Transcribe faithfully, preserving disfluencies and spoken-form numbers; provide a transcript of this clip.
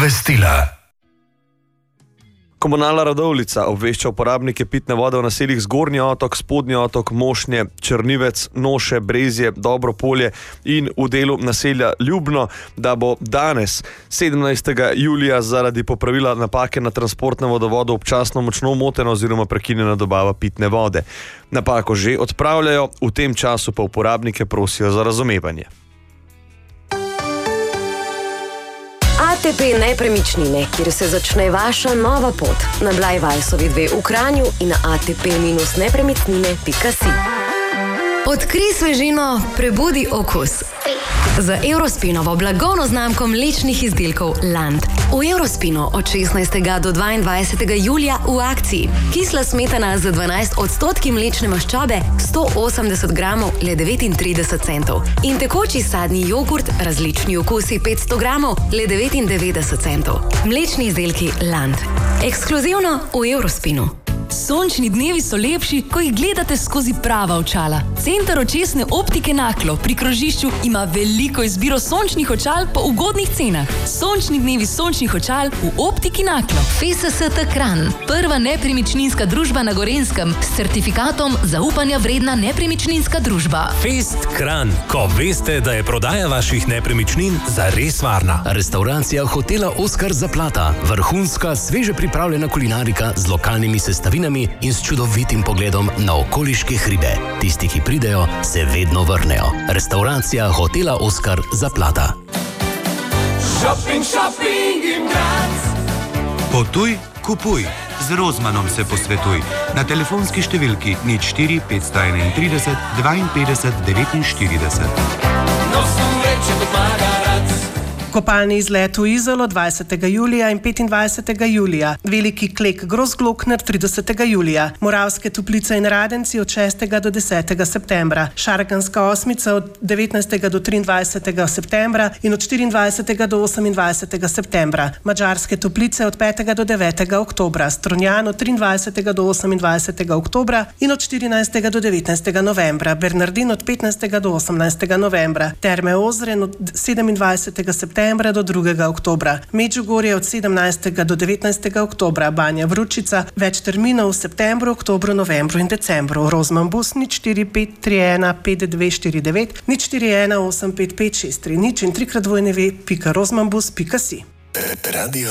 Obvestila. Komunalna Radovljica obvešča uporabnike pitne vode v naseljih Zgornji otok, Spodnji otok, Mošnje, Črnivec, Noše, Brezje, Dobropolje in v delu naselja Ljubno, da bo danes, sedemnajstega julija, zaradi popravila napake na transportnem vodovodu občasno močno motena oziroma prekinjena dobava pitne vode. Napako že odpravljajo, v tem času pa uporabnike prosijo za razumevanje. A T P Nepremičnine, kjer se začne vaša nova pot. Na Blajvalsovi dve v Kranju in na a t p nepremičnine pika si. Odkrij svežino, prebudi okus. Z Eurospinovo blagovno znamko mlečnih izdelkov Land. V Eurospinu od šestnajstega do dvaindvajsetega julija v akciji. Kisla smetana za dvanajst odstotkov mlečne maščobe, sto osemdeset gramov, le devetintrideset centov. In tekoči sadni jogurt, različni okusi, petsto gramov, le devetindevetdeset centov. Mlečni izdelki Land. Ekskluzivno v Eurospinu. Sončni dnevi so lepši, ko jih gledate skozi prava očala. Center očesne optike Naklo pri krožišču ima veliko izbiro sončnih očal po ugodnih cenah. Sončni dnevi sončnih očal v optiki Naklo. F S S T Kranj, prva nepremičninska družba na Gorenjskem s certifikatom zaupanja vredna nepremičninska družba. Fest Kranj, ko veste, da je prodaja vaših nepremičnin zares varna. Restauracija hotela Oskar Zaplata, vrhunska, sveže pripravljena kulinarika z lokalnimi sestavinami in s čudovitim pogledom na okoliške hribe. Tisti, ki pridejo, se vedno vrnejo. Restauracija hotela Oskar Zaplata. Shopping, shopping in Graz. Potuj, kupuj. Z Rozmanom se posvetuj. Na telefonski številki nič štiri petsto enaintrideset dvainpetdeset devetinštirideset. Nosim vreče kot Magarac. Kopalni izlet v Izolo dvajsetega julija in petindvajsetega julija, Veliki Klek Großglockner tridesetega julija, Moravske Toplice in Radenci od šestega do desetega septembra, Šarganska osmica od devetnajstega do triindvajsetega septembra in od štiriindvajsetega do osemindvajsetega septembra, Madžarske Toplice od petega do devetega oktobra, Strunjan od triindvajsetega do osemindvajsetega oktobra in od štirinajstega do devetnajstega novembra, Bernardin od petnajstega do osemnajstega novembra, Terme Ozren od sedemindvajsetega septembra do drugega oktobra, Medžugorje od sedemnajstega do devetnajstega oktobra, Banja Vručica, več terminov v septembru, oktobru, novembru in decembru. Rozman bus nič štiri pet tri ena pet dve štiri devet, nič štiri ena osem pet pet šest tri nič in trikrat dvojne ve pika rozmanbus pika si. Radio